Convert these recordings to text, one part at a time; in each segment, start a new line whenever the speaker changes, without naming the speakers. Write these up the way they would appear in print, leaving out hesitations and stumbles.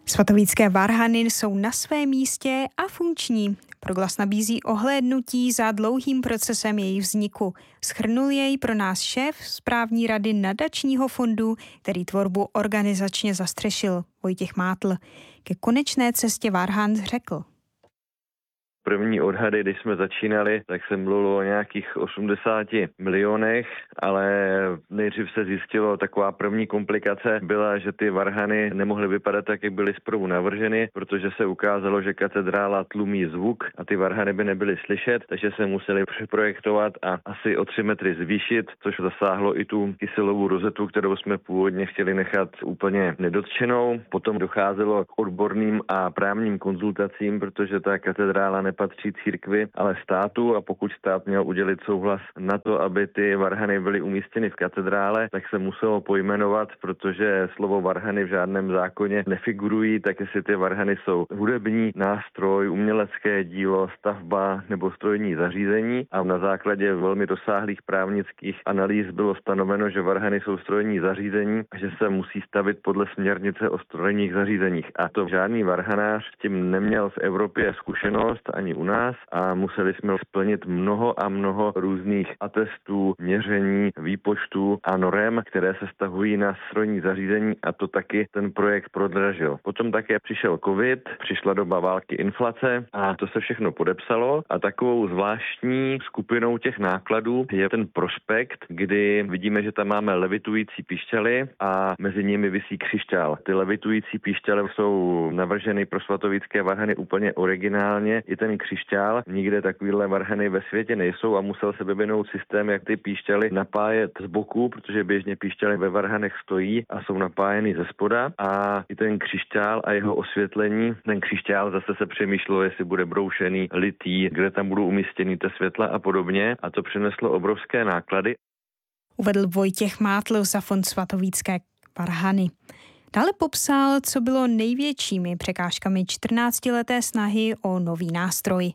Svatovícké varhany jsou na svém místě a funkční. Proglas nabízí ohlédnutí za dlouhým procesem jejich vzniku. Shrnul jej pro nás šéf správní rady nadačního fondu, který tvorbu organizačně zastřešil, Vojtěch Mátl. Ke konečné cestě varhan řekl.
První odhady, když jsme začínali, tak se mluvilo o nějakých 80 milionech, ale nejdřív se zjistilo, taková první komplikace byla, že ty varhany nemohly vypadat tak, jak byly zprvu navrženy, protože se ukázalo, že katedrála tlumí zvuk a ty varhany by nebyly slyšet, takže se museli přeprojektovat a asi o 3 metry zvýšit, což zasáhlo i tu kyselovou rozetu, kterou jsme původně chtěli nechat úplně nedotčenou. Potom docházelo k odborným a právním konzultacím, protože ta katedrála nepatří církvi, ale státu, a pokud stát měl udělit souhlas na to, aby ty varhany byly umístěny v katedrále, tak se muselo pojmenovat, protože slovo varhany v žádném zákoně nefigurují, tak jestli ty varhany jsou hudební nástroj, umělecké dílo, stavba nebo strojní zařízení, a na základě velmi rozsáhlých právnických analýz bylo stanoveno, že varhany jsou strojní zařízení a že se musí stavit podle směrnice o strojních zařízeních. A to žádný varhanář s tím neměl v Evropě zkušenost ani u nás a museli jsme splnit mnoho a mnoho různých atestů, měření, výpočtů a norem, které se stahují na strojní zařízení, a to taky ten projekt prodražil. Potom také přišel covid, přišla doba války, inflace a to se všechno podepsalo, a takovou zvláštní skupinou těch nákladů je ten prospekt, kdy vidíme, že tam máme levitující píšťaly a mezi nimi visí křišťál. Ty levitující píšťaly jsou navrženy pro svatovícké varhany úplně originálně. I ten křišťál, nikde takovýhle varhany ve světě nejsou a musel se vyvinout systém, jak ty píšťaly napájet z boku, protože běžně píšťaly ve varhanech stojí a jsou napájeny ze spoda, a i ten křišťál a jeho osvětlení. Ten křišťál zase se přemýšlelo, jestli bude broušený, litý, kde tam budou umístěny ty světla a podobně, a to přineslo obrovské náklady.
Uvedl Vojtěch Mátl za fond Svatovícké varhany. Dále popsal, co bylo největšími překážkami 14leté snahy o nový nástroj.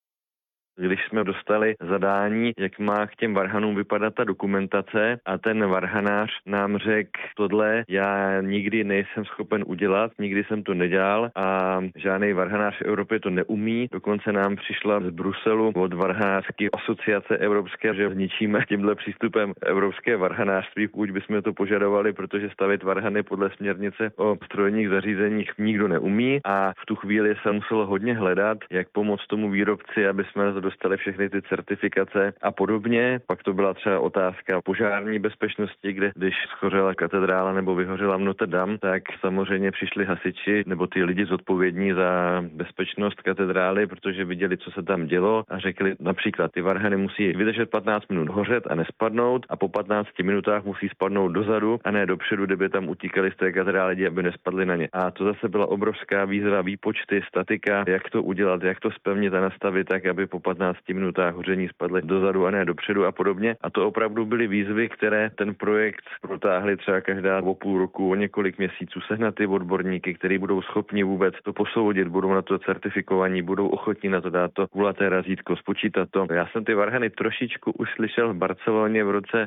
Když jsme dostali zadání, jak má k těm varhanům vypadat ta dokumentace, a ten varhanář nám řekl, tohle já nikdy nejsem schopen udělat, nikdy jsem to nedělal a žádný varhanář v Evropě to neumí. Dokonce nám přišla z Bruselu od varhanářské asociace evropské, že zničíme tímhle přístupem evropské varhanářství, pokud bychom to požadovali, protože stavit varhany podle směrnice o strojních zařízeních nikdo neumí, a v tu chvíli se muselo hodně hledat, jak pomoct tomu výrobci, aby jsme dostali všechny ty certifikace a podobně. Pak to byla třeba otázka požární bezpečnosti, kde když schořela katedrála nebo vyhořela Notre Dame, tak samozřejmě přišli hasiči nebo ty lidi zodpovědní za bezpečnost katedrály, protože viděli, co se tam dělo, a řekli například, ty varhany musí vydržet 15 minut hořet a nespadnout, a po 15 minutách musí spadnout dozadu a ne dopředu, kdyby tam utíkali z té katedrály, aby nespadly na ně. A to zase byla obrovská výzva, výpočty, statika, jak to udělat, jak to zpevnit a nastavit tak, aby po 15 minutách hoření spadly dozadu a ne dopředu a podobně. A to opravdu byly výzvy, které ten projekt protáhly třeba každá o půl roku, o několik měsíců, sehnat ty odborníky, kteří budou schopni vůbec to posoudit, budou na to certifikovaní, budou ochotní na to dát to kulaté razítko, spočítat to. Já jsem ty varhany trošičku už slyšel v Barceloně v roce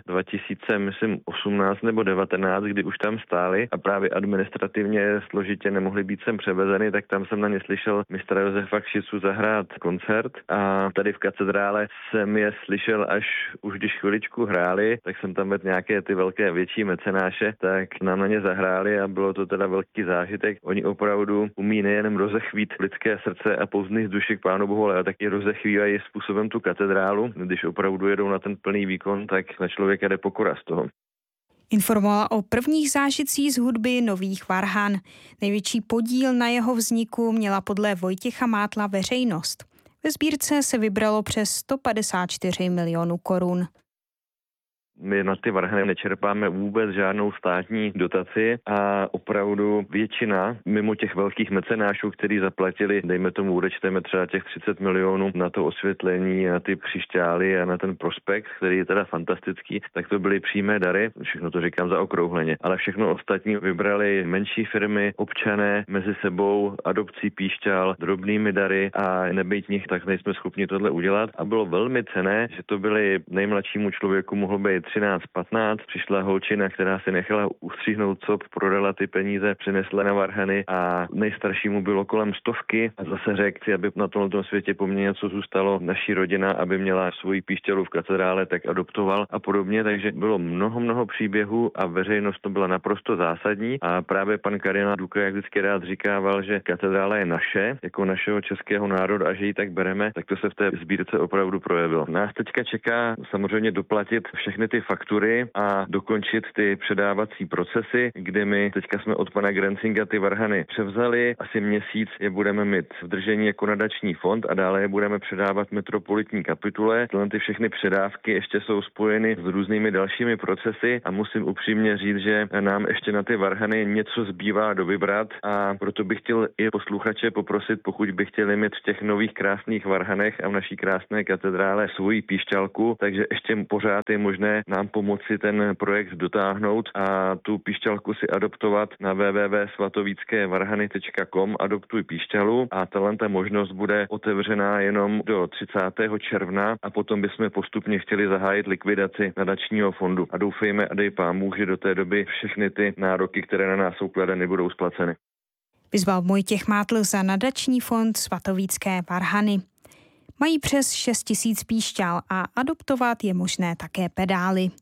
2018 nebo 19, kdy už tam stály a právě administrativně složitě nemohly být sem převezeny, tak tam jsem na ně slyšel mistra Josefa Kšicu zahrát koncert, a tady v katedrále jsem je slyšel až už když chviličku hráli, tak jsem tam vedl nějaké ty velké větší mecenáše, tak nám na ně zahráli a bylo to teda velký zážitek. Oni opravdu umí nejenom rozechvít lidské srdce a pouzny z duši k Pánu Bohu, ale taky rozechvívají způsobem tu katedrálu. Když opravdu jedou na ten plný výkon, tak na člověka jde pokora z toho.
Informovala o prvních zážitcích z hudby nových varhan. Největší podíl na jeho vzniku měla podle Vojtěcha Mátla veřejnost. Ve sbírce se vybralo přes 154 milionů korun.
My na ty varhany nečerpáme vůbec žádnou státní dotaci a opravdu většina, mimo těch velkých mecenášů, kteří zaplatili, dejme tomu, odečteme třeba těch 30 milionů na to osvětlení a ty křišťály a na ten prospekt, který je teda fantastický, tak to byly přímé dary, všechno to říkám zaokrouhleně, ale všechno ostatní vybrali menší firmy, občané mezi sebou, adopcí píšťal, drobnými dary, a nebejt nich, tak nejsme schopni tohle udělat. A bylo velmi cenné, že to byly nejmladšímu člověku mohlo být 13-15. Přišla holčina, která si nechala ustříhnout cop, prodala ty peníze, přinesla na varhany a nejstaršímu bylo kolem 100 a zase řekl, aby na tomto světě po mně něco zůstalo, naší rodina, aby měla svoji píšťalu v katedrále, tak adoptoval a podobně, takže bylo mnoho příběhů a veřejnost to byla naprosto zásadní a právě pan Kardinál Duka, jak vždycky rád říkával, že katedrála je naše, jako našeho českého národa a že ji tak bereme, tak to se v té sbírce opravdu projevilo. Nás teďka čeká samozřejmě doplatit všechny ty faktury a dokončit ty předávací procesy, kdy my teďka jsme od pana Grenzinga ty varhany převzali, asi měsíc je budeme mít v držení jako nadační fond a dále je budeme předávat metropolitní kapitule. Ty všechny předávky ještě jsou spojeny s různými dalšími procesy a musím upřímně říct, že nám ještě na ty varhany něco zbývá dovybrat a proto bych chtěl i posluchače poprosit, pokud by chtěli mít v těch nových krásných varhanech a v naší krásné katedrále svoji píšťalku, takže ještě pořád je možné nám pomoci ten projekt dotáhnout a tu píšťalku si adoptovat na www.svatovíckévarhany.com adoptuj píšťalu a ta možnost bude otevřená jenom do 30. června a potom bychom postupně chtěli zahájit likvidaci nadačního fondu a doufejme a dej pán Bůh, že do té doby všechny ty nároky, které na nás jsou kladeny, budou splaceny.
Vyzval Vojtěch Mátl za nadační fond Svatovícké varhany. Mají přes 6 000 píšťal a adoptovat je možné také pedály.